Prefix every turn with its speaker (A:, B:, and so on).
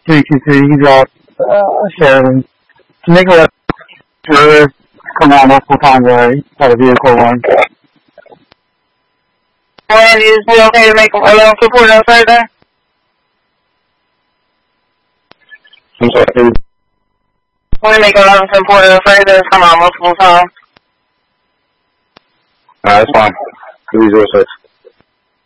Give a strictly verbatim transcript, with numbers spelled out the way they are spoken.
A: three two three, you got uh, Sheridan. To make a left, sure, come on multiple times already. Out of vehicle one.
B: One, is it okay to make a left support outside there?
C: I'm sorry.
B: Want to make a left support outside there? Come on multiple times.
C: Alright, that's fine. three zero six.